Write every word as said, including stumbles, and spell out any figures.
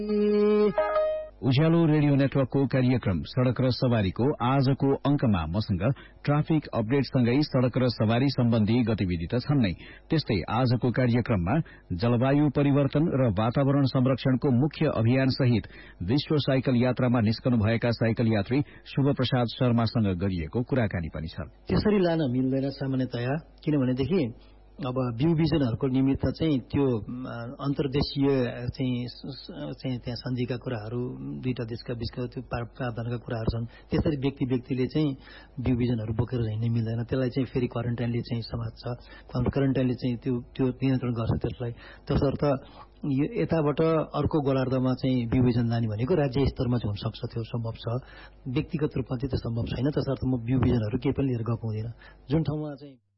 उज्यालो radio नेटवर्कको कार्यक्रम सड़क र सवारीको आजको अंकमा मसँग ट्राफिक अपडेटसँगै सड़क र सवारी सम्बन्धी गतिविधि त छन् नै, त्यस्तै आजको कार्यक्रममा जलवायु परिवर्तन र वातावरण संरक्षणको मुख्य अभियान सहित विश्व साइकल यात्रामा निस्कनु भएका साइकल यात्री शुभ प्रसाद शर्मासँग गरिएको कुराकानी पनि छ। त्यसरी लान मिल्दैन सामान्यतया, किनभनेदेखि अब बिउ बिजनहरूको निमित्त चाहिँ त्यो अन्तर्देशीय चाहिँ चाहिँ त्यहाँ सन्धिका कुराहरू, दुईटा देशका बीचका त्यो प्रावधानका कुराहरू छन्। त्यसरी व्यक्ति व्यक्तिले चाहिँ बिउ बिजनहरू बोकेर हिँड्न मिल्दैन। त्यसलाई चाहिँ फेरि क्वारेन्टाइनले चाहिँ समात्छ, क्वारेन्टाइनले चाहिँ त्यो त्यो नियन्त्रण गर्छ त्यसलाई। तसर्थ यताबाट अर्को गोलार्धमा चाहिँ बिउ बिजन लाने भनेको राज्य स्तरमा चाहिँ हुन सक्छ, त्यो सम्भव छ। व्यक्तिगत रूपमा चाहिँ त्यो सम्भव छैन। तसर्थ म बिउ बिजनहरू केही पनि लिएर गएको हुँदैन। जुन ठाउँमा चाहिँ